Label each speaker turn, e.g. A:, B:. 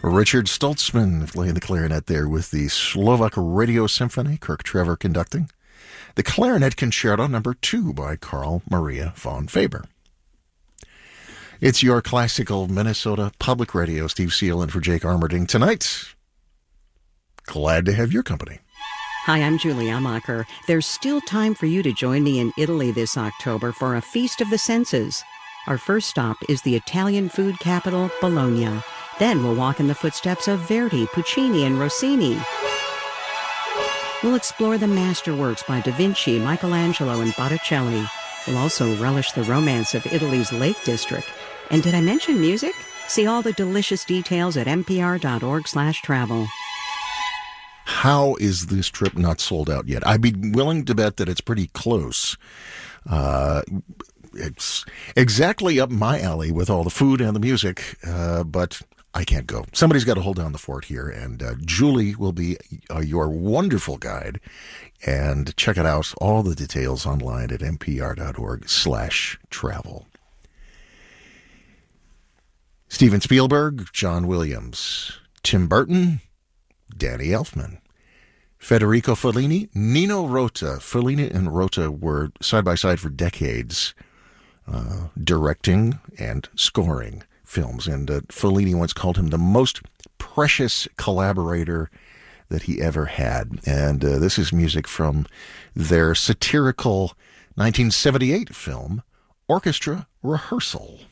A: Richard Stoltzman playing the clarinet there with the Slovak Radio Symphony, Kirk Trevor conducting. The Clarinet Concerto No. 2 by Carl Maria von Faber. It's your classical Minnesota Public Radio. Steve Seal in for Jake Armerding tonight. Glad to have your company.
B: Hi, I'm Julie Amacher. There's still time for you to join me in Italy this October for a Feast of the Senses. Our first stop is the Italian food capital, Bologna. Then we'll walk in the footsteps of Verdi, Puccini, and Rossini. We'll explore the masterworks by Da Vinci, Michelangelo, and Botticelli. We'll also relish the romance of Italy's Lake District. And did I mention music? See all the delicious details at npr.org/travel.
A: How is this trip not sold out yet? I'd be willing to bet that it's pretty close. It's exactly up my alley with all the food and the music, but I can't go. Somebody's got to hold down the fort here, and Julie will be your wonderful guide. And check it out, all the details online at npr.org/travel. Steven Spielberg, John Williams, Tim Burton, Danny Elfman, Federico Fellini, Nino Rota. Fellini and Rota were side by side for decades, directing and scoring films. And Fellini once called him the most precious collaborator that he ever had. And this is music from their satirical 1978 film, Orchestra Rehearsal.